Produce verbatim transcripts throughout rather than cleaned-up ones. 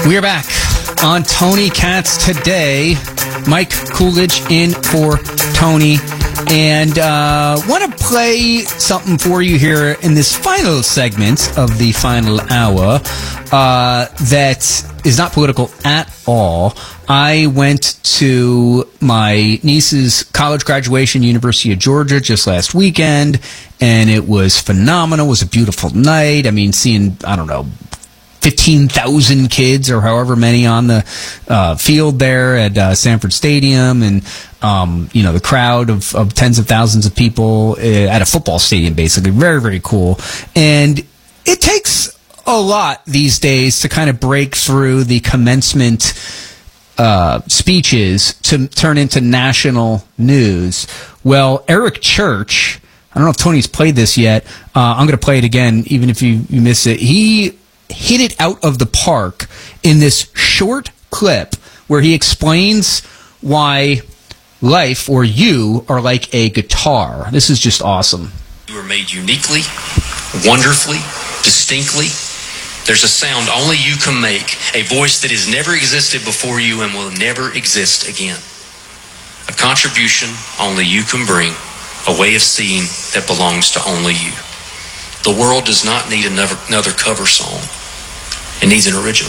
We are back on Tony Katz today. Mike Coolidge in for Tony. And uh want to play something for you here in this final segment of the final hour uh that is not political at all. I went to my niece's college graduation, University of Georgia, just last weekend, and it was phenomenal. It was a beautiful night. I mean, seeing, I don't know, fifteen thousand kids or however many on the uh, field there at uh, Sanford Stadium, and um, you know, the crowd of, of tens of thousands of people at a football stadium, basically. Very, very cool. And it takes a lot these days to kind of break through the commencement uh, speeches to turn into national news. Well, Eric Church, I don't know if Tony's played this yet. Uh, I'm going to play it again, even if you, you miss it. He hit it out of the park in this short clip where he explains why life, or you, are like a guitar. This is just awesome. You are made uniquely, wonderfully, distinctly. There's a sound only you can make, a voice that has never existed before you and will never exist again. A contribution only you can bring, a way of seeing that belongs to only you. The world does not need another, another cover song. It needs an original.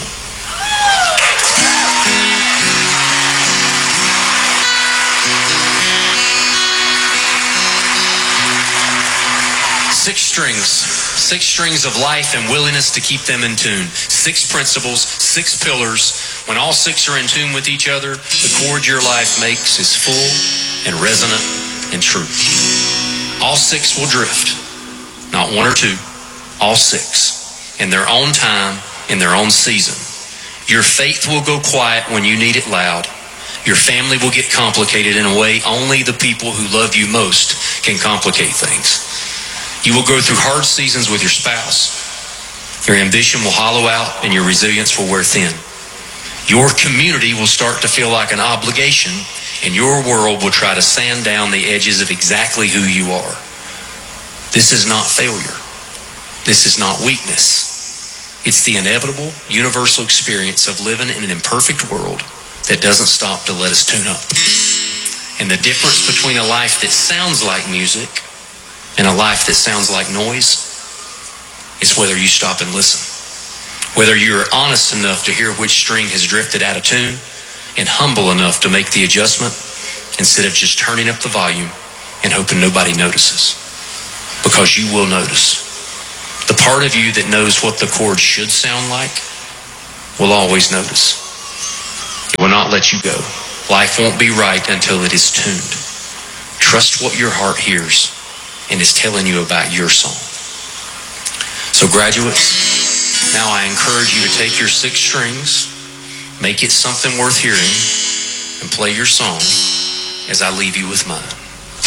Six strings. Six strings of life and willingness to keep them in tune. Six principles, six pillars. When all six are in tune with each other, the chord your life makes is full and resonant and true. All six will drift. Not one or two. All six. In their own time, in their own season. Your faith will go quiet when you need it loud. Your family will get complicated in a way only the people who love you most can complicate things. You will go through hard seasons with your spouse. Your ambition will hollow out and your resilience will wear thin. Your community will start to feel like an obligation, and your world will try to sand down the edges of exactly who you are. This is not failure. This is not weakness. It's the inevitable, universal experience of living in an imperfect world that doesn't stop to let us tune up. And the difference between a life that sounds like music and a life that sounds like noise is whether you stop and listen. Whether you're honest enough to hear which string has drifted out of tune and humble enough to make the adjustment instead of just turning up the volume and hoping nobody notices. Because you will notice. The part of you that knows what the chord should sound like will always notice. It will not let you go. Life won't be right until it is tuned. Trust what your heart hears and is telling you about your song. So graduates, now I encourage you to take your six strings, make it something worth hearing, and play your song as I leave you with mine.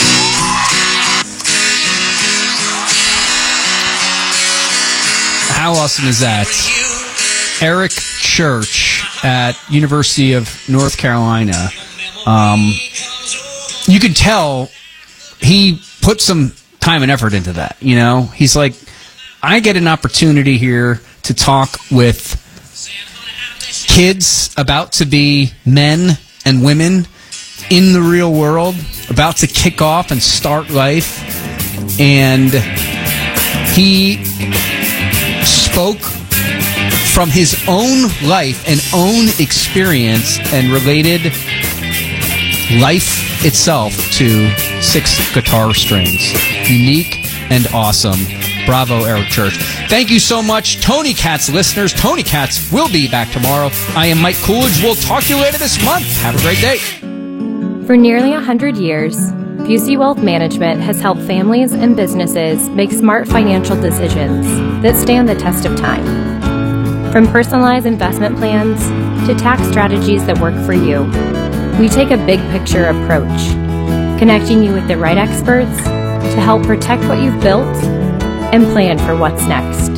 How awesome is that? Eric Church at University of North Carolina. Um, you could tell he put some time and effort into that. You know, he's like, I get an opportunity here to talk with kids about to be men and women in the real world, about to kick off and start life. And he spoke from his own life and own experience and related life itself to six guitar strings. Unique and awesome. Bravo, Eric Church. Thank you so much, Tony Katz listeners. Tony Katz will be back tomorrow. I am Mike Coolidge. We'll talk to you later this month. Have a great day. For nearly one hundred years, Busey Wealth Management has helped families and businesses make smart financial decisions that stand the test of time. From personalized investment plans to tax strategies that work for you, we take a big picture approach, connecting you with the right experts to help protect what you've built and plan for what's next.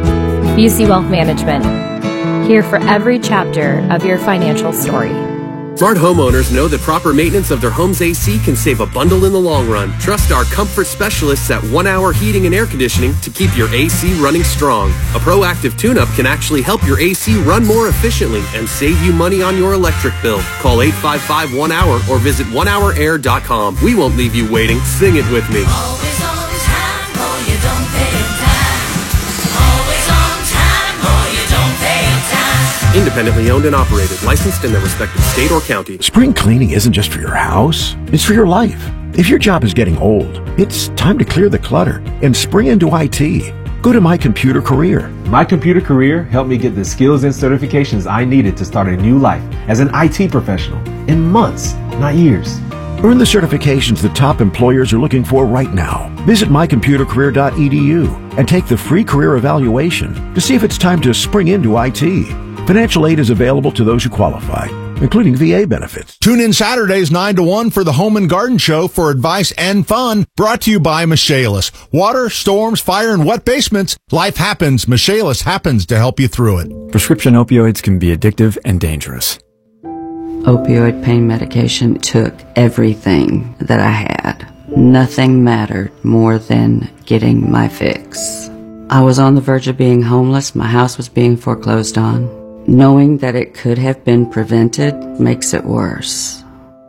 Busey Wealth Management, here for every chapter of your financial story. Smart homeowners know that proper maintenance of their home's A C can save a bundle in the long run. Trust our comfort specialists at One Hour Heating and Air Conditioning to keep your A C running strong. A proactive tune-up can actually help your A C run more efficiently and save you money on your electric bill. Call eight five five one hour or visit one hour air dot com. We won't leave you waiting. Sing it with me. Always on time or you don't pay time. Always on time or you don't pay time. Independently owned and operated, licensed in their respective state or county. Spring cleaning isn't just for your house, it's for your life. If your job is getting old, it's time to clear the clutter and spring into I T. Go to My Computer Career. My Computer Career helped me get the skills and certifications I needed to start a new life as an I T professional in months, not years. Earn the certifications the top employers are looking for right now. Visit my computer career dot e d u and take the free career evaluation to see if it's time to spring into I T. Financial aid is available to those who qualify, including V A benefits. Tune in Saturdays nine to one for the Home and Garden Show for advice and fun, brought to you by Michaelis. Water, storms, fire, and wet basements. Life happens. Michaelis happens to help you through it. Prescription opioids can be addictive and dangerous. Opioid pain medication took everything that I had. Nothing mattered more than getting my fix. I was on the verge of being homeless. My house was being foreclosed on. Knowing that it could have been prevented makes it worse.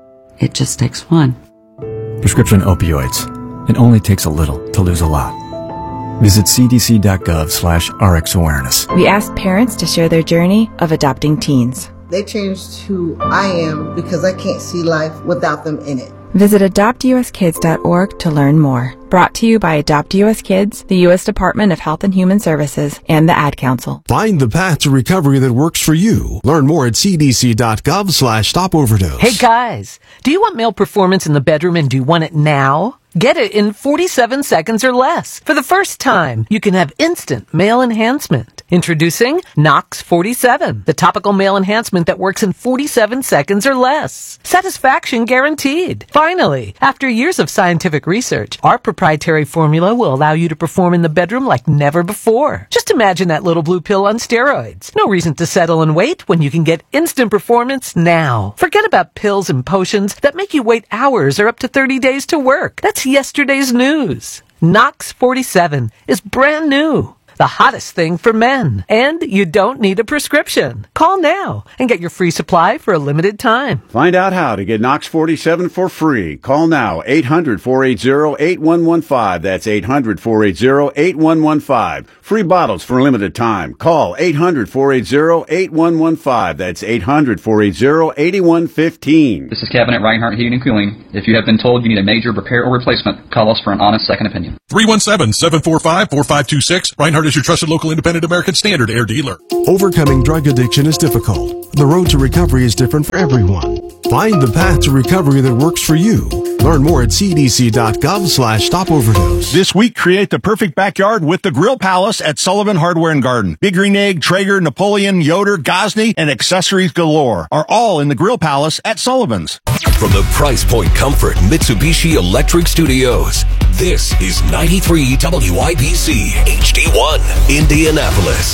It just takes one. Prescription opioids. It only takes a little to lose a lot. Visit c d c dot gov slash r x awareness. We asked parents to share their journey of adopting teens. They changed who I am because I can't see life without them in it. Visit adopt u s kids dot org to learn more. Brought to you by Adopt U S Kids, the U S Department of Health and Human Services, and the Ad Council. Find the path to recovery that works for you. Learn more at c d c dot gov slash stop overdose. Hey guys, do you want male performance in the bedroom and do you want it now? Get it in forty-seven seconds or less. For the first time, you can have instant male enhancement. Introducing Nox forty-seven, the topical male enhancement that works in forty-seven seconds or less. Satisfaction guaranteed. Finally, after years of scientific research, our proprietary formula will allow you to perform in the bedroom like never before. Just imagine that little blue pill on steroids. No reason to settle and wait when you can get instant performance now. Forget about pills and potions that make you wait hours or up to thirty days to work. That's yesterday's news. Nox forty-seven is brand new. The hottest thing for men. And you don't need a prescription. Call now and get your free supply for a limited time. Find out how to get Nox forty-seven for free. Call now, eight hundred, four eight zero, eight one one five. That's eight hundred, four eight zero, eight one one five. Free bottles for a limited time. Call eight hundred, four eight zero, eight one one five. That's eight hundred, four eight zero, eight one one five. This is Kevin at Reinhardt Heating and Cooling. If you have been told you need a major repair or replacement, call us for an honest second opinion. three one seven, seven four five, four five two six. Reinhardt is your trusted local independent American Standard Air dealer. Overcoming drug addiction is difficult. The road to recovery is different for everyone. Find the path to recovery that works for you. Learn more at c d c dot gov slash stop overdose. This week, create the perfect backyard with the Grill Palace at Sullivan Hardware and Garden. Big Green Egg, Traeger, Napoleon, Yoder, Gosney, and accessories galore are all in the Grill Palace at Sullivan's. From the Price Point Comfort Mitsubishi Electric Studios, this is ninety-three W I B C H D one, Indianapolis.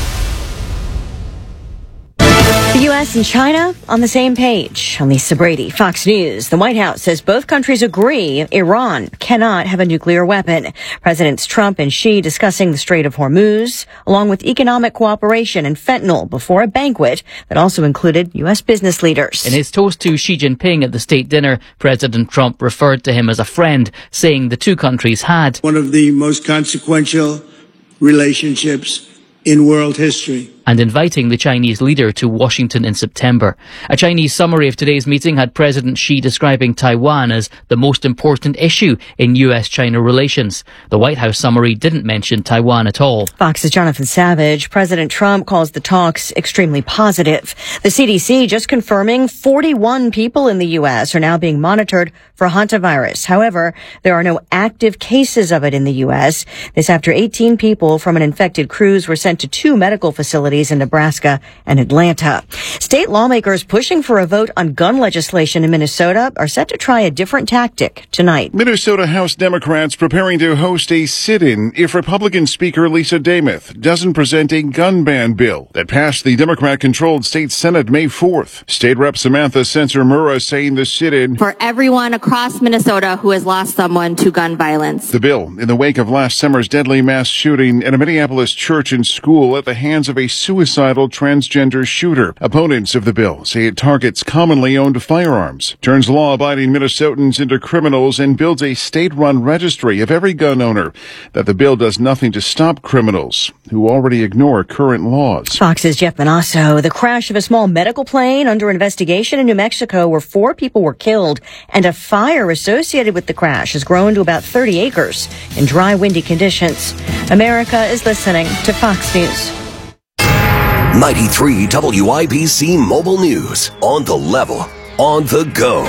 The U S and China on the same page. On Lisa Brady, Fox News. The White House says both countries agree Iran cannot have a nuclear weapon. Presidents Trump and Xi discussing the Strait of Hormuz, along with economic cooperation and fentanyl before a banquet that also included U S business leaders. In his toast to Xi Jinping at the state dinner, President Trump referred to him as a friend, saying the two countries had one of the most consequential relationships in world history, and inviting the Chinese leader to Washington in September. A Chinese summary of today's meeting had President Xi describing Taiwan as the most important issue in U S China relations. The White House summary didn't mention Taiwan at all. Fox's Jonathan Savage. President Trump calls the talks extremely positive. The C D C just confirming forty-one people in the U S are now being monitored for hantavirus. However, there are no active cases of it in the U S. This after eighteen people from an infected cruise were sent to two medical facilities counties in Nebraska and Atlanta. State lawmakers pushing for a vote on gun legislation in Minnesota are set to try a different tactic tonight. Minnesota House Democrats preparing to host a sit-in if Republican Speaker Lisa Demuth doesn't present a gun ban bill that passed the Democrat-controlled state Senate May fourth. State Rep Samantha Sensor-Mura saying the sit-in for everyone across Minnesota who has lost someone to gun violence. The bill in the wake of last summer's deadly mass shooting at a Minneapolis church and school at the hands of a suicidal transgender shooter. Opponents of the bill say it targets commonly owned firearms, turns law-abiding Minnesotans into criminals, and builds a state-run registry of every gun owner. That the bill does nothing to stop criminals who already ignore current laws. Fox's Jeff Manasso. The crash of a small medical plane under investigation in New Mexico where four people were killed and a fire associated with the crash has grown to about thirty acres in dry, windy conditions. America is listening to Fox News. ninety-three W I B C Mobile News. On the level. On the go.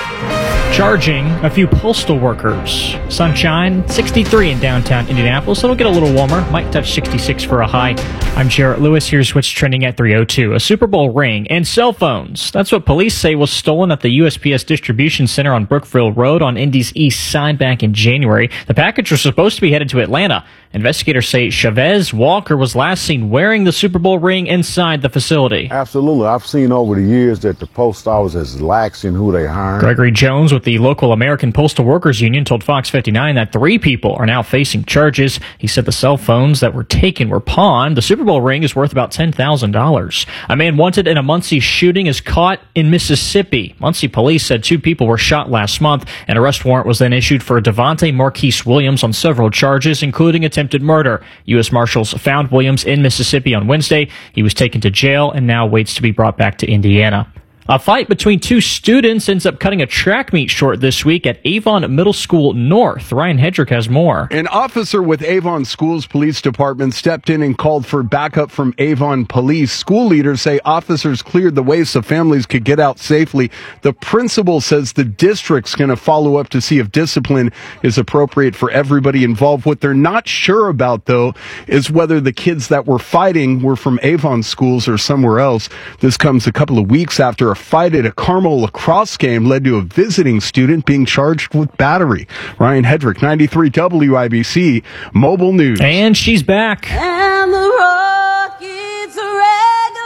Charging a few postal workers. Sunshine, sixty-three in downtown Indianapolis. It'll get a little warmer. Might touch sixty-six for a high. I'm Jarrett Lewis. Here's what's trending at three oh two. A Super Bowl ring and cell phones. That's what police say was stolen at the U S P S Distribution Center on Brookville Road on Indy's east side back in January. The package was supposed to be headed to Atlanta. Investigators say Chavez Walker was last seen wearing the Super Bowl ring inside the facility. Absolutely. I've seen over the years that the post office is lax in who they hire. Gregory Jones with the local American Postal Workers Union told Fox fifty-nine that three people are now facing charges. He said the cell phones that were taken were pawned. The Super Bowl ring is worth about ten thousand dollars. A man wanted in a Muncie shooting is caught in Mississippi. Muncie police said two people were shot last month. An arrest warrant was then issued for Devontae Marquise Williams on several charges, including attempted murder. U S Marshals found Williams in Mississippi on Wednesday. He was taken to jail and now waits to be brought back to Indiana. A fight between two students ends up cutting a track meet short this week at Avon Middle School North. Ryan Hedrick has more. An officer with Avon Schools Police Department stepped in and called for backup from Avon Police. School leaders say officers cleared the way so families could get out safely. The principal says the district's going to follow up to see if discipline is appropriate for everybody involved. What they're not sure about, though, is whether the kids that were fighting were from Avon Schools or somewhere else. This comes a couple of weeks after a fight at a Carmel lacrosse game led to a visiting student being charged with battery. Ryan Hedrick, ninety-three W I B C Mobile News. And she's back. And the Rockets are regular.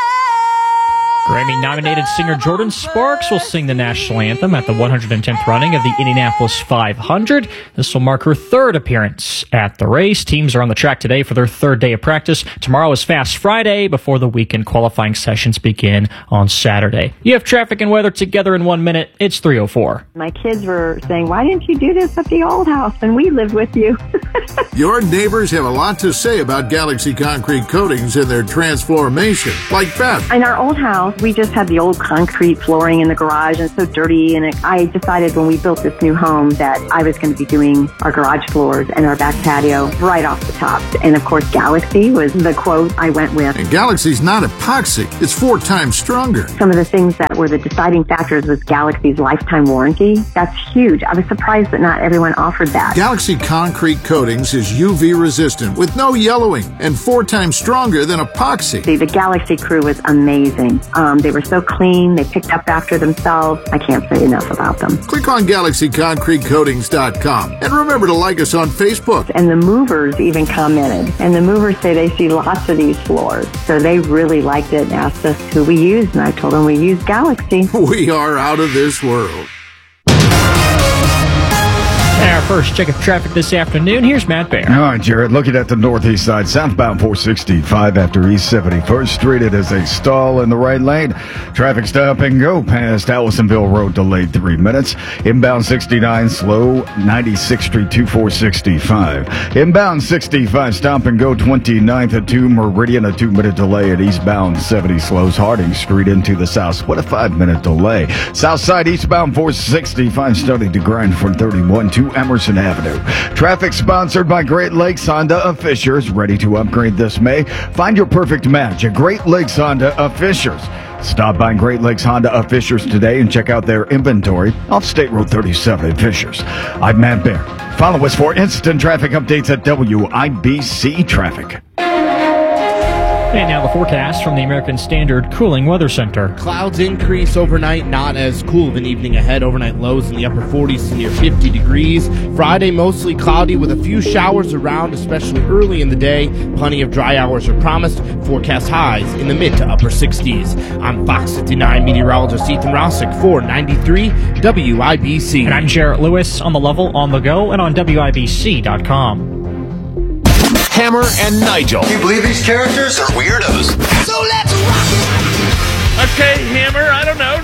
Grammy-nominated singer Jordan Sparks will sing the national anthem at the one hundred tenth running of the Indianapolis five hundred. This will mark her third appearance at the race. Teams are on the track today for their third day of practice. Tomorrow is Fast Friday before the weekend qualifying sessions begin on Saturday. You have traffic and weather together in one minute. It's three oh four. My kids were saying, why didn't you do this at the old house when we lived with you? Your neighbors have a lot to say about Galaxy Concrete Coatings and their transformation, like Beth. In our old house, we just had the old concrete flooring in the garage and so dirty. And it, I decided when we built this new home that I was going to be doing our garage floors and our back patio right off the top. And of course, Galaxy was the quote I went with. And Galaxy's not epoxy. It's four times stronger. Some of the things that were the deciding factors was Galaxy's lifetime warranty. That's huge. I was surprised that not everyone offered that. Galaxy Concrete Coatings is U V resistant with no yellowing and four times stronger than epoxy. The, the Galaxy crew was amazing. Um, they were so clean. They picked up after themselves. I can't say enough about them. Click on Galaxy Concrete Coatings dot com and remember to like us on Facebook. And the movers even commented. And the movers say they see lots of these floors. So they really liked it and asked us who we used. And I told them we use Galaxy. We are out of this world. Our first check of traffic this afternoon. Here's Matt Bear. All right, Jared. Looking at the northeast side, southbound four sixty-five after East seventy-first Street. It is a stall in the right lane. Traffic stop and go past Allisonville Road, delayed three minutes. Inbound sixty-nine slow, ninety-sixth Street to four sixty-five. Inbound sixty-five stop and go twenty-ninth at two Meridian. A two-minute delay at eastbound seventy slows Harding Street into the south. What a five-minute delay. South side eastbound four sixty-five starting to grind from thirty-one to Emerson Avenue. Traffic sponsored by Great Lakes Honda of Fishers. Ready to upgrade this May? Find your perfect match at Great Lakes Honda of Fishers. Stop by Great Lakes Honda of Fishers today and check out their inventory off State Road thirty-seven in Fishers. I'm Matt Bear. Follow us for instant traffic updates at W I B C Traffic. And now the forecast from the American Standard Cooling Weather Center. Clouds increase overnight, not as cool of an evening ahead. Overnight lows in the upper forties to near fifty degrees. Friday, mostly cloudy with a few showers around, especially early in the day. Plenty of dry hours are promised. Forecast highs in the mid to upper sixties. I'm Fox fifty-nine meteorologist Ethan Rossick for ninety-three W I B C. And I'm Jarrett Lewis on the level, on the go, and on W I B C dot com. Hammer and Nigel. Do you believe these characters are weirdos? So let's rock it! Okay, Hammer, I don't know.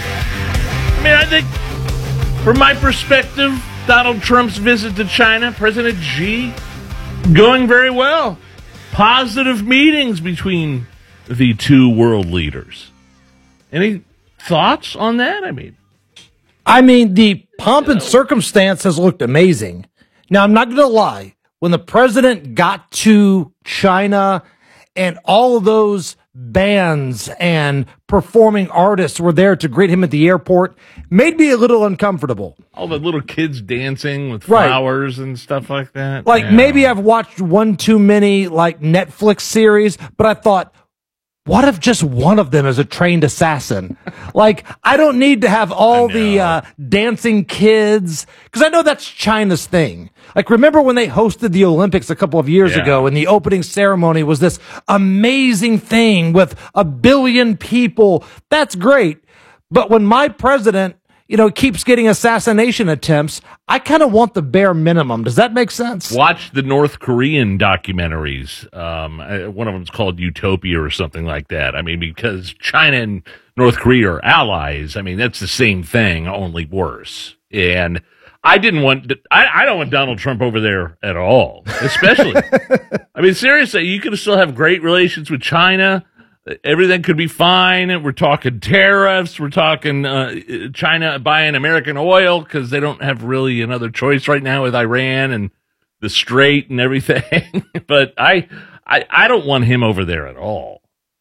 I mean, I think, from my perspective, Donald Trump's visit to China, President Xi, going very well. Positive meetings between the two world leaders. Any thoughts on that? I mean, I mean, the pomp and circumstance has looked amazing. Now, I'm not going to lie. When the president got to China and all of those bands and performing artists were there to greet him at the airport, made me a little uncomfortable. all the little kids dancing with Right. flowers and stuff like that. Like, Yeah. maybe I've watched one too many, like, Netflix series, but I thought, what if just one of them is a trained assassin? Like, I don't need to have all the uh, dancing kids, because I know that's China's thing. Like, remember when they hosted the Olympics a couple of years Yeah. ago, and the opening ceremony was this amazing thing with a billion people? That's great. But when my president, you know, keeps getting assassination attempts, I kind of want the bare minimum. Does that make sense? Watch the North Korean documentaries. Um, uh, one of them's called Utopia or something like that. I mean, because China and North Korea are allies. I mean, that's the same thing, only worse. And I didn't want, I, I don't want Donald Trump over there at all, especially. I mean, seriously, you could still have great relations with China. Everything could be fine. We're talking tariffs. We're talking uh, China buying American oil because they don't have really another choice right now with Iran and the Strait and everything. But I, I, I don't want him over there at all.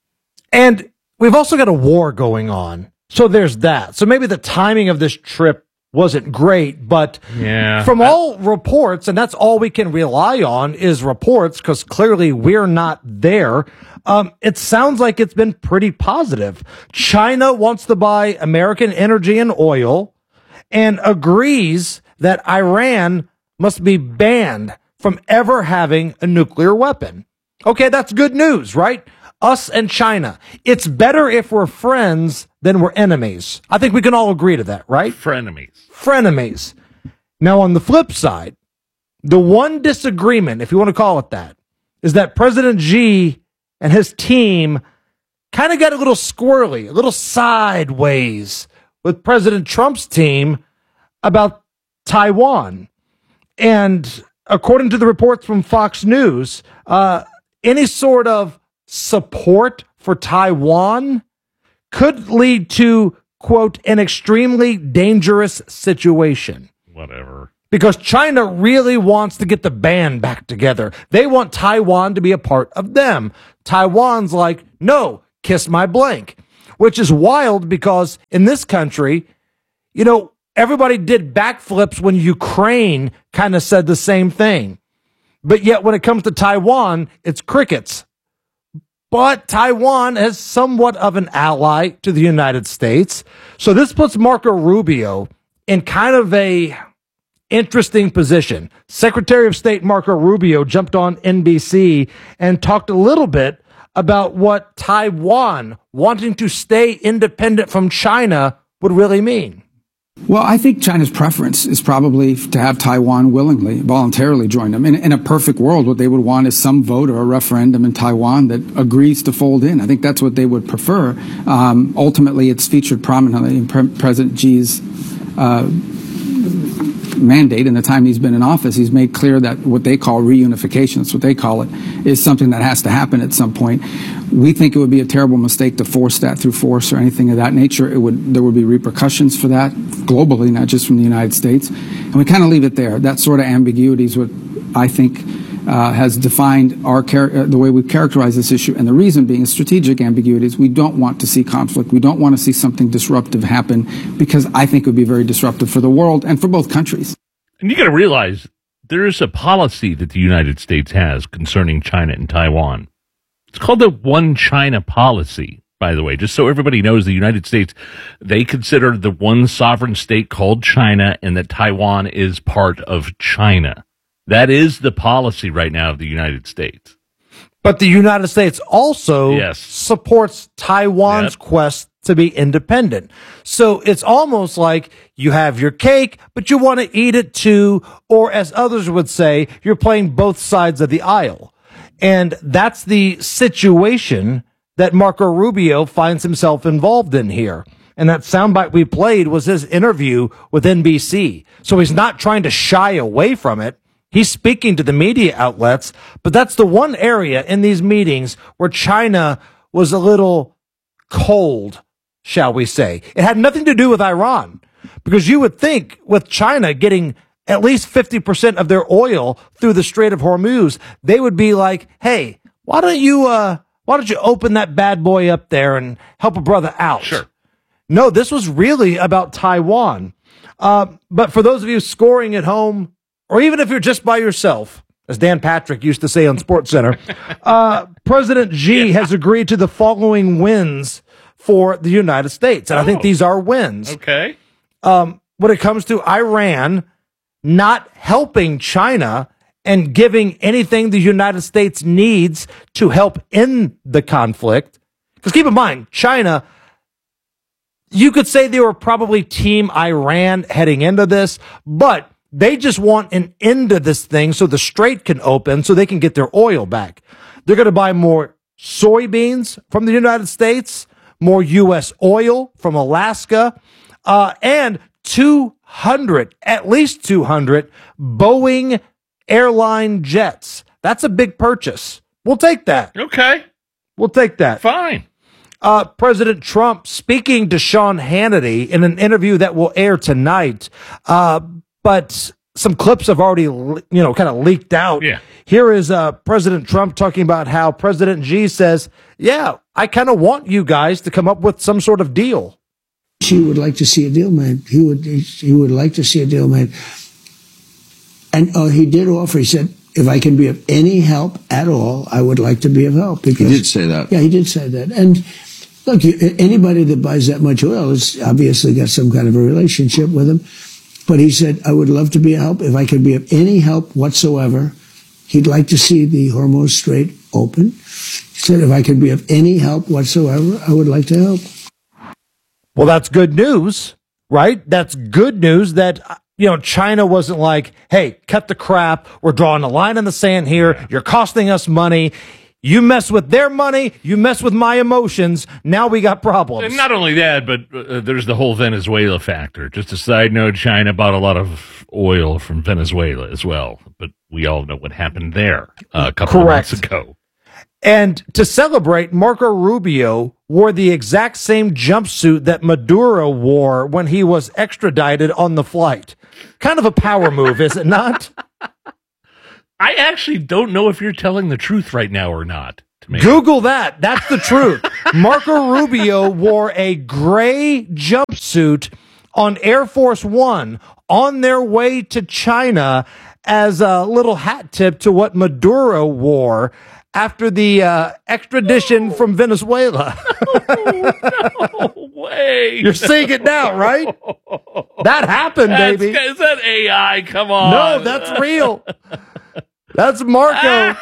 And we've also got a war going on. So there's that. So maybe the timing of this trip wasn't great, but Yeah. from all reports, and that's all we can rely on is reports, because clearly we're not there. Um, it sounds like it's been pretty positive. China wants to buy American energy and oil and agrees that Iran must be banned from ever having a nuclear weapon. Okay, that's good news, right? Us and China. It's better if we're friends than we're enemies. I think we can all agree to that, right? Frenemies. Frenemies. Now, on the flip side, the one disagreement, if you want to call it that, is that President Xi and his team kind of got a little squirrely, a little sideways with President Trump's team about Taiwan. And according to the reports from Fox News, uh, any sort of support for Taiwan could lead to, quote, an extremely dangerous situation. Whatever. Because China really wants to get the band back together. They want Taiwan to be a part of them. Taiwan's like, no, kiss my blank. Which is wild because in this country, you know, everybody did backflips when Ukraine kind of said the same thing. But yet when it comes to Taiwan, it's crickets. But Taiwan is somewhat of an ally to the United States. So this puts Marco Rubio in kind of a interesting position. Secretary of State Marco Rubio jumped on N B C and talked a little bit about what Taiwan wanting to stay independent from China would really mean. Well, I think China's preference is probably to have Taiwan willingly, voluntarily join them. In, in a perfect world, what they would want is some vote or a referendum in Taiwan that agrees to fold in. I think that's what they would prefer. Um, ultimately, it's featured prominently in Pre- President Xi's uh, mandate. In the time he's been in office, he's made clear that what they call reunification, that's what they call it, is something that has to happen at some point. We think it would be a terrible mistake to force that through force or anything of that nature. It would, there would be repercussions for that globally, not just from the United States. And we kind of leave it there. That sort of ambiguity is what I think uh, has defined our char- uh, the way we characterize this issue. And the reason being is strategic ambiguities. We don't want to see conflict. We don't want to see something disruptive happen because I think it would be very disruptive for the world and for both countries. And you got to realize there is a policy that the United States has concerning China and Taiwan. It's called the One China policy, by the way, just so everybody knows. The United States, they consider the one sovereign state called China, and that Taiwan is part of China. That is the policy right now of the United States. But the United States also yes. supports Taiwan's yep. quest to be independent. So it's almost like you have your cake, but you want to eat it too, or as others would say, you're playing both sides of the aisle. And that's the situation that Marco Rubio finds himself involved in here. And that soundbite we played was his interview with N B C. So he's not trying to shy away from it. He's speaking to the media outlets, but that's the one area in these meetings where China was a little cold, shall we say. It had nothing to do with Iran, because you would think with China getting at least fifty percent of their oil through the Strait of Hormuz, they would be like, hey, why don't you, uh, why don't you open that bad boy up there and help a brother out? Sure. No, this was really about Taiwan. Uh, but for those of you scoring at home, or even if you're just by yourself, as Dan Patrick used to say on SportsCenter, uh, President Xi yeah. has agreed to the following wins for the United States. And oh. I think these are wins. Okay. Um, when it comes to Iran not helping China and giving anything the United States needs to help end the conflict. Because keep in mind, China, you could say they were probably Team Iran heading into this, but they just want an end to this thing so the strait can open so they can get their oil back. They're going to buy more soybeans from the United States, more U S oil from Alaska, uh, and two hundred, at least two hundred Boeing airline jets. That's a big purchase. We'll take that. Okay. We'll take that. Fine. Uh, President Trump speaking to Sean Hannity in an interview that will air tonight. Uh, but some clips have already, you know, kind of leaked out. Yeah. Here is uh, President Trump talking about how President Xi says, yeah, I kind of want you guys to come up with some sort of deal. Xi would like to see a deal made. He would, he would like to see a deal made. And uh, he did offer, he said, if I can be of any help at all, I would like to be of help. Because, he did say that. Yeah, he did say that. And look, you, anybody that buys that much oil has obviously got some kind of a relationship with him. But he said, I would love to be of help. If I could be of any help whatsoever, he'd like to see the Hormuz Strait open. He said, if I could be of any help whatsoever, I would like to help. Well, that's good news, right? That's good news that, you know, China wasn't like, hey, cut the crap. We're drawing a line in the sand here. Yeah. You're costing us money. You mess with their money. You mess with my emotions. Now we got problems. And not only that, but uh, there's the whole Venezuela factor. Just a side note, China bought a lot of oil from Venezuela as well. But we all know what happened there uh, a couple Correct. of months ago. And to celebrate, Marco Rubio wore the exact same jumpsuit that Maduro wore when he was extradited on the flight. Kind of a power move, is it not? I actually don't know if you're telling the truth right now or not. Google that. That's the truth. Marco Rubio wore a gray jumpsuit on Air Force One on their way to China as a little hat tip to what Maduro wore after the uh, extradition no. from Venezuela. No way. You're seeing it now, right? That happened, that's, baby. Is that A I? Come on. No, that's real. That's Marco.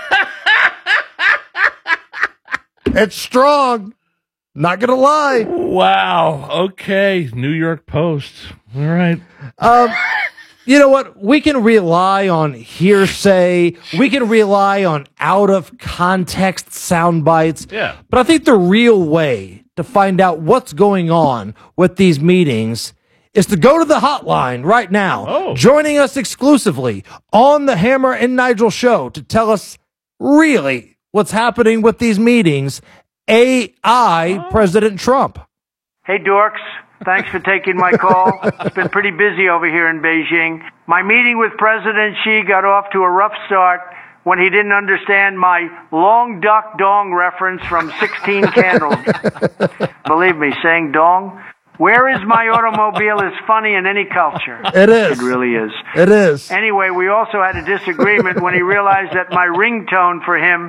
It's strong. Not going to lie. Wow. Okay. New York Post. All right. Um, you know what? We can rely on hearsay. We can rely on out of context sound bites. Yeah. But I think the real way to find out what's going on with these meetings is to go to the hotline right now. Oh. Joining us exclusively on the Hammer and Nigel show to tell us really what's happening with these meetings. A I oh. President Trump. Hey, dorks. Thanks for taking my call. It's been pretty busy over here in Beijing. My meeting with President Xi got off to a rough start when he didn't understand my long duck dong reference from sixteen Candles. Believe me, saying dong, where is my automobile is funny in any culture. It is. It really is. It is. Anyway, we also had a disagreement when he realized that my ringtone for him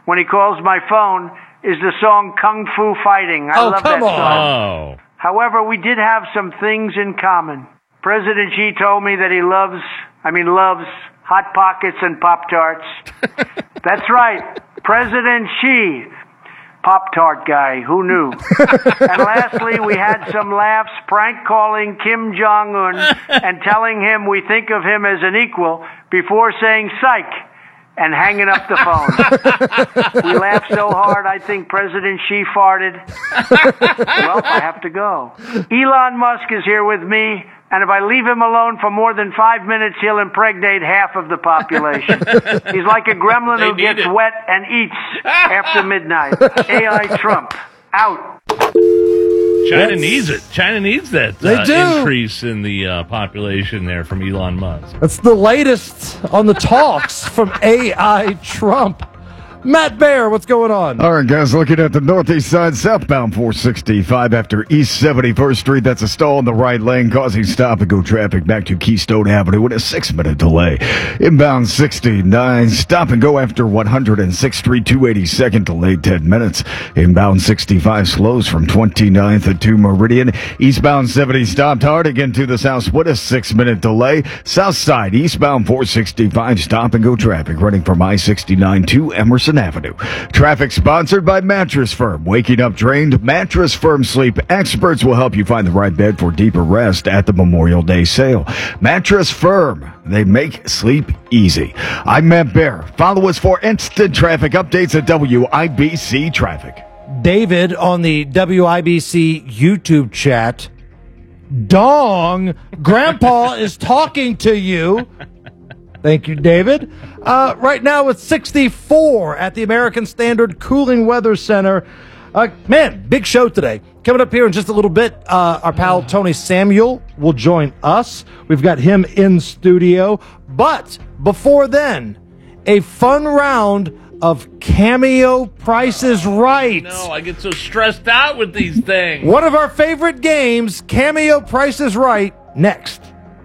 when he calls my phone is the song Kung Fu Fighting. I Oh, love come that Oh. song. However, we did have some things in common. President Xi told me that he loves, I mean loves, Hot Pockets and Pop-Tarts. That's right, President Xi. Pop-Tart guy, who knew? And lastly, we had some laughs prank calling Kim Jong-un and telling him we think of him as an equal before saying psych and hanging up the phone. We laughed so hard, I think President Xi farted. Well, I have to go. Elon Musk is here with me, and if I leave him alone for more than five minutes, he'll impregnate half of the population. He's like a gremlin who gets it. wet and eats after midnight. A I Trump, out. China That's- needs it. China needs that They uh, do. increase in the uh, population there from Elon Musk. That's the latest on the talks from A I Trump. Matt Bear, what's going on? All right, guys, looking at the northeast side, southbound four sixty-five after East seventy-first Street. That's a stall in the right lane, causing stop-and-go traffic back to Keystone Avenue with a six-minute delay. Inbound sixty-nine, stop-and-go after one hundred sixth Street, two eighty-second, delayed ten minutes. Inbound sixty-five slows from twenty-ninth to Meridian. Eastbound seventy stopped hard again to the south with a six-minute delay. South side, eastbound four sixty-five, stop-and-go traffic running from I sixty-nine to Emerson Avenue. Traffic sponsored by Mattress Firm. Waking up drained? Mattress Firm sleep experts will help you find the right bed for deeper rest at the Memorial Day sale. Mattress Firm. They make sleep easy. I'm Matt Bear. Follow us for instant traffic updates at W I B C Traffic. David on the W I B C YouTube chat. Dong, Grandpa is talking to you. Thank you, David. Uh, right now it's sixty-four at the American Standard Cooling Weather Center. Uh, man, big show today. Coming up here in just a little bit, uh, our pal Tony Samuel will join us. We've got him in studio. But before then, a fun round of Cameo Price is Right. No, I get so stressed out with these things. One of our favorite games, Cameo Price is Right, next.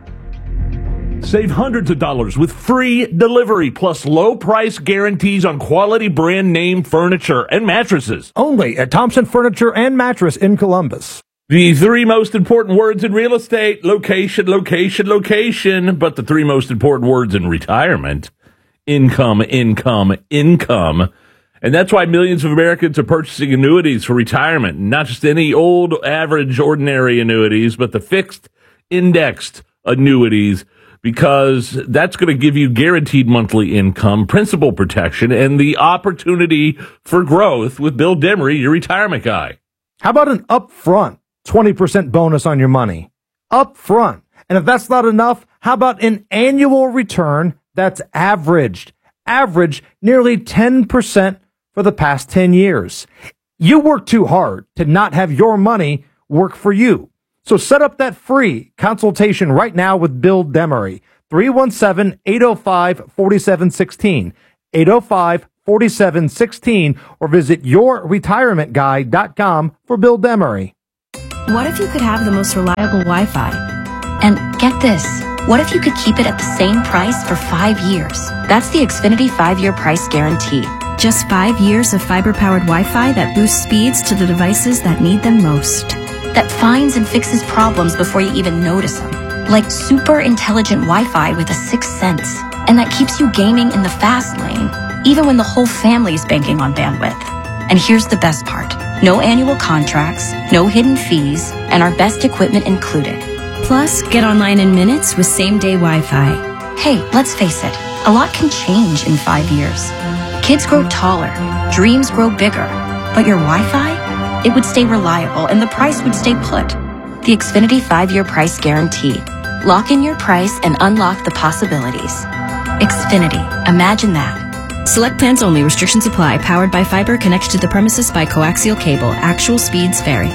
Save hundreds of dollars with free delivery plus low price guarantees on quality brand name furniture and mattresses. Only at Thompson Furniture and Mattress in Columbus. The three most important words in real estate: location, location, location. But the three most important words in retirement: income, income, income. And that's why millions of Americans are purchasing annuities for retirement. Not just any old, average, ordinary annuities, but the fixed, indexed annuities, because that's going to give you guaranteed monthly income, principal protection, and the opportunity for growth with Bill Demery, your retirement guy. How about an upfront twenty percent bonus on your money? Upfront. And if that's not enough, how about an annual return that's averaged? Average nearly ten percent for the past ten years. You work too hard to not have your money work for you. So set up that free consultation right now with Bill Demery. three one seven, eight oh five, four seven one six. eight oh five, four seven one six, or visit your retirement guy dot com for Bill Demery. What if you could have the most reliable Wi-Fi? And get this, what if you could keep it at the same price for five years? That's the Xfinity five-year price guarantee. Just five years of fiber-powered Wi-Fi that boosts speeds to the devices that need them most. That finds and fixes problems before you even notice them. Like super intelligent Wi-Fi with a sixth sense. And that keeps you gaming in the fast lane, even when the whole family's banking on bandwidth. And here's the best part. No annual contracts, no hidden fees, and our best equipment included. Plus, get online in minutes with same-day Wi-Fi. Hey, let's face it, a lot can change in five years. Kids grow taller, dreams grow bigger, but your Wi-Fi? It would stay reliable and the price would stay put. The Xfinity five-year price guarantee. Lock in your price and unlock the possibilities. Xfinity. Imagine that. Select plans only. Restrictions apply. Powered by fiber. Connected to the premises by coaxial cable. Actual speeds vary.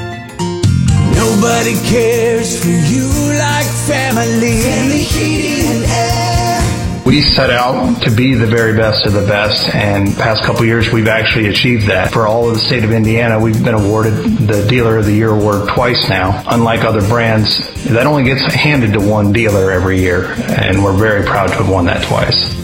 Nobody cares for you like family. Family heating and air. We set out to be the very best of the best, and past couple years we've actually achieved that. For all of the state of Indiana, we've been awarded the Dealer of the Year award twice now. Unlike other brands, that only gets handed to one dealer every year, and we're very proud to have won that twice. With the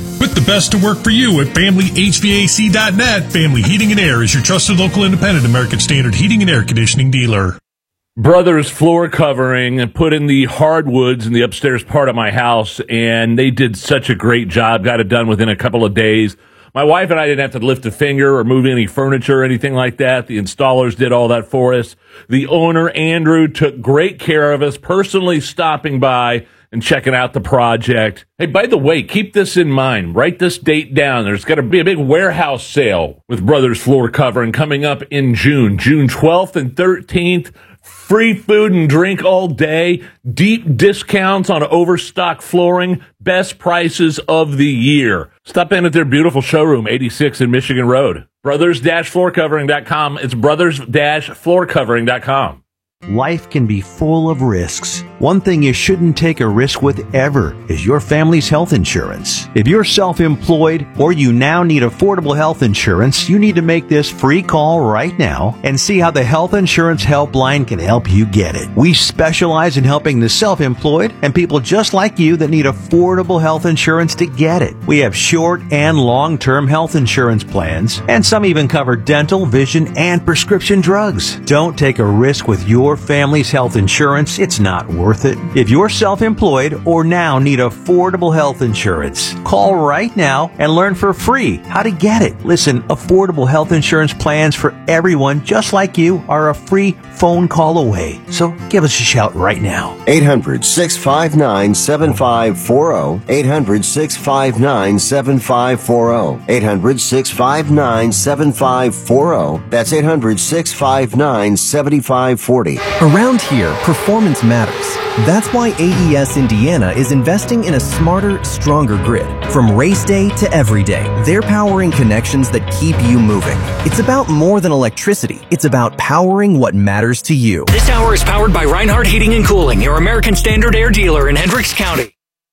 best to work for you at family H V A C dot net. Family Heating and Air is your trusted local independent American Standard heating and air conditioning dealer. Brothers Floor Covering and put in the hardwoods in the upstairs part of my house, and they did such a great job. Got it done within a couple of days. My wife and I didn't have to lift a finger or move any furniture or anything like that. The installers did all that for us. The owner, Andrew, took great care of us, personally stopping by and checking out the project. Hey, by the way, keep this in mind. Write this date down. There's going to be a big warehouse sale with Brothers Floor Covering coming up in June, June twelfth and thirteenth. Free food and drink all day, deep discounts on overstock flooring, best prices of the year. Stop in at their beautiful showroom, eighty-six in Michigan Road. brothers floor covering dot com. It's brothers floor covering dot com. Life can be full of risks. One thing you shouldn't take a risk with ever is your family's health insurance. If you're self-employed or you now need affordable health insurance, you need to make this free call right now and see how the Health Insurance Helpline can help you get it. We specialize in helping the self-employed and people just like you that need affordable health insurance to get it. We have short and long-term health insurance plans, and some even cover dental, vision, and prescription drugs. Don't take a risk with your family's health insurance. It's not worth it. If you're self-employed or now need affordable health insurance, call right now and learn for free how to get it. Listen, affordable health insurance plans for everyone just like you are a free phone call away. So give us a shout right now. eight hundred, six five nine, seven five four zero. eight hundred, six five nine, seven five four zero. eight hundred, six five nine, seven five four zero. That's eight hundred, six five nine, seven five four zero. Around here, performance matters. That's why A E S Indiana is investing in a smarter, stronger grid. From race day to every day, they're powering connections that keep you moving. It's about more than electricity. It's about powering what matters to you. This hour is powered by Reinhardt Heating and Cooling, your American Standard Air dealer in Hendricks County.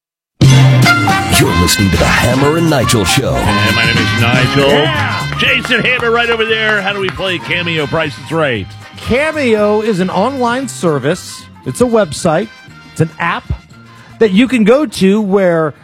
You're listening to the Hammer and Nigel Show. And my name is Nigel. Yeah. Jason Hammer right over there. How do we play Cameo Price is Right? Cameo is an online service. It's a website. It's an app that you can go to where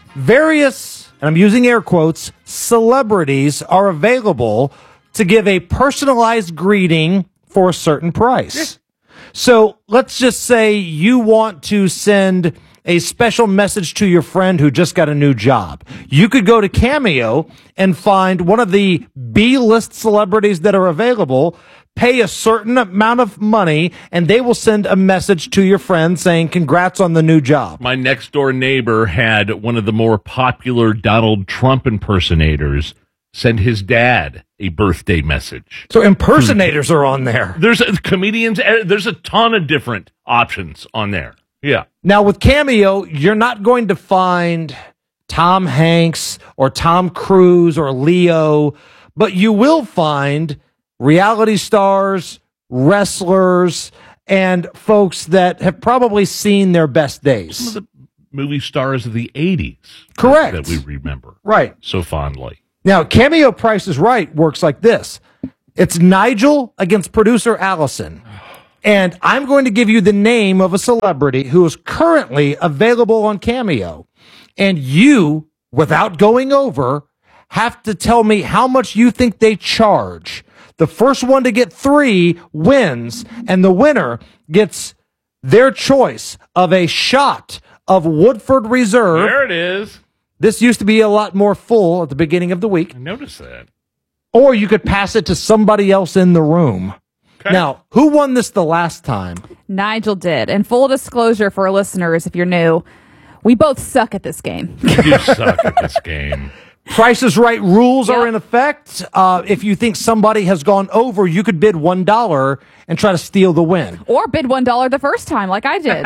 various, and I'm using air quotes, celebrities are available to give a personalized greeting for a certain price. Yeah. So let's just say you want to send a special message to your friend who just got a new job. You could go to Cameo and find one of the B-list celebrities that are available, pay a certain amount of money, and they will send a message to your friend saying, congrats on the new job. My next door neighbor had one of the more popular Donald Trump impersonators send his dad a birthday message. So impersonators are on there. There's a, comedians, there's a ton of different options on there. Yeah. Now with Cameo, you're not going to find Tom Hanks or Tom Cruise or Leo, but you will find reality stars, wrestlers, and folks that have probably seen their best days. Some of the movie stars of the eighties. Correct. That we remember. Right. So fondly. Now, Cameo Price is Right works like this. It's Nigel against producer Allison. And I'm going to give you the name of a celebrity who is currently available on Cameo. And you, without going over, have to tell me how much you think they charge. The first one to get three wins, and the winner gets their choice of a shot of Woodford Reserve. There it is. This used to be a lot more full at the beginning of the week. I noticed that. Or you could pass it to somebody else in the room. Okay. Now, who won this the last time? Nigel did. And full disclosure for our listeners, if you're new, we both suck at this game. You suck at this game. Price is Right rules yep. are in effect. Uh, if you think somebody has gone over, you could bid one dollar and try to steal the win. Or bid one dollar the first time, like I did.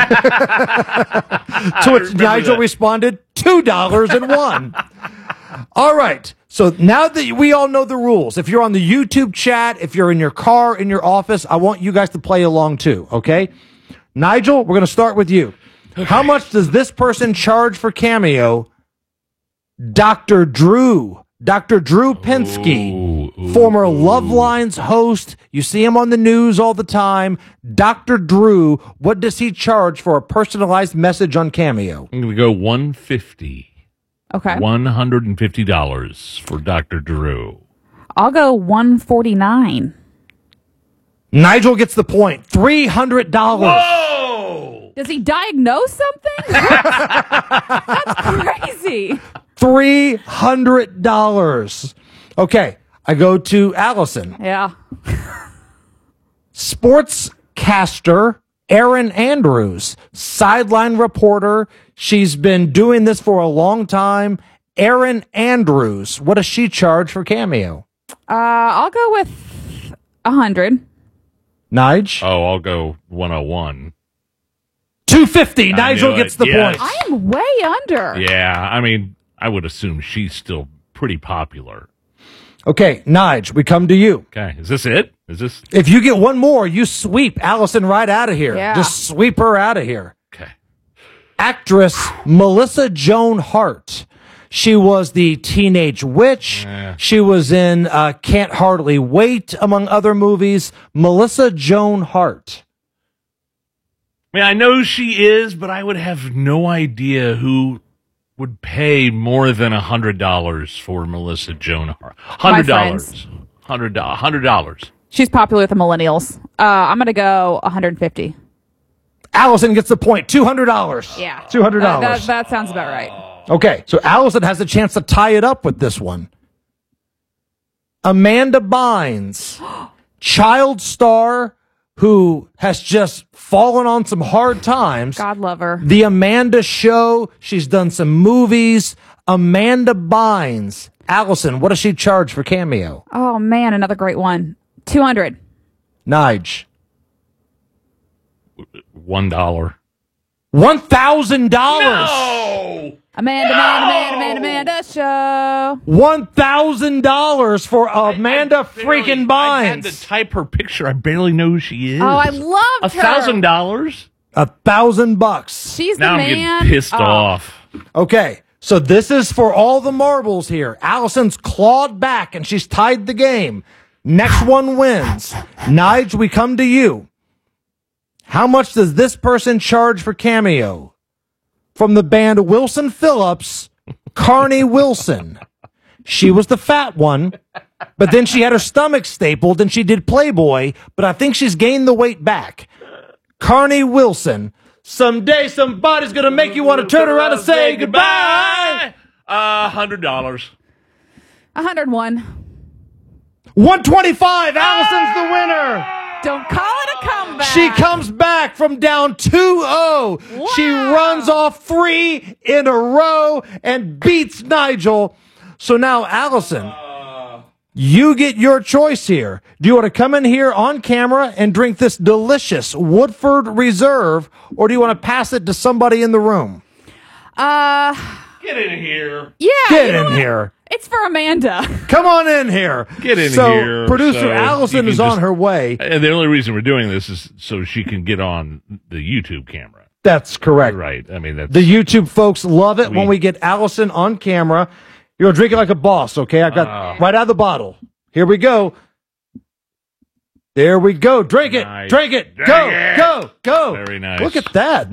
To which Nigel that. responded, two dollars and one. All right. So now that we all know the rules, if you're on the YouTube chat, if you're in your car, in your office, I want you guys to play along too, okay? Nigel, we're going to start with you. Okay. How much does this person charge for Cameo? Doctor Drew. Doctor Drew Pinsky, ooh, ooh, former ooh. Love Lines host. You see him on the news all the time. Doctor Drew, what does he charge for a personalized message on Cameo? I'm going to go one hundred fifty dollars. Okay. one hundred fifty dollars for Doctor Drew. I'll go one forty-nine. Nigel gets the point. three hundred dollars. Whoa! Does he diagnose something? That's crazy. three hundred dollars. Okay, I go to Allison. Yeah. Sportscaster Erin Andrews, sideline reporter. She's been doing this for a long time. Erin Andrews, what does she charge for Cameo? Uh, I'll go with one hundred. Nige? Oh, I'll go one oh one. two fifty. I Nigel knew gets it. the Yes. point. I am way under. Yeah, I mean, I would assume she's still pretty popular. Okay, Nige, we come to you. Okay, is this it? Is this? If you get one more, you sweep Allison right out of here. Yeah. Just sweep her out of here. Okay. Actress Melissa Joan Hart. She was the teenage witch. Yeah. She was in uh, Can't Hardly Wait, among other movies. Melissa Joan Hart. I mean, I know she is, but I would have no idea who would pay more than a hundred dollars for Melissa Joan Hart. Hundred dollars. Hundred dollars. Hundred dollars. She's popular with the millennials. Uh, I'm going to go one hundred fifty. Allison gets the point. two hundred dollars. Yeah. two hundred That, dollars. that, that sounds about right. Okay, so Allison has a chance to tie it up with this one. Amanda Bynes, child star who has just fallen on some hard times. God love her. The Amanda Show. She's done some movies. Amanda Bynes. Allison, what does she charge for Cameo? Oh, man, another great one. two hundred. Nige. One dollar. One thousand dollars. No! Amanda, Amanda, Amanda, Amanda, Amanda Show. One thousand dollars for Amanda I, I barely, freaking I had Bynes. to type her picture. I barely know who she is. Oh, I loved A her. thousand dollars? A thousand bucks. She's Now the I'm man. getting pissed Oh. off. Okay, so this is for all the marbles here. Allison's clawed back and she's tied the game. Next one wins. Nige, we come to you. How much does this person charge for Cameo? From the band Wilson Phillips, Carney Wilson. She was the fat one, but then she had her stomach stapled and she did Playboy, but I think she's gained the weight back. Carney Wilson. Someday somebody's going to make you want to turn around and say goodbye. Uh, hundred dollars. one hundred one. one twenty-five. Allison's the winner. Don't call it a comeback. She comes back from down two oh. Wow. She runs off three in a row and beats Nigel. So now, Allison, you get your choice here. Do you want to come in here on camera and drink this delicious Woodford Reserve, or do you want to pass it to somebody in the room? Uh, Get in here. yeah. Get you know in what? here. It's for Amanda. Come on in here. Get in so, here. Producer so Allison you is can on just- her way. And the only reason we're doing this is so she can get on the YouTube camera. That's correct. Right. I mean, that's The YouTube folks love it We- when we get Allison on camera. You're drinking like a boss, okay? I've got Oh. right out of the bottle. Here we go. There we go. Drink it. Nice. Drink it. Drink go. it. Go. Go. Very nice. Look at that.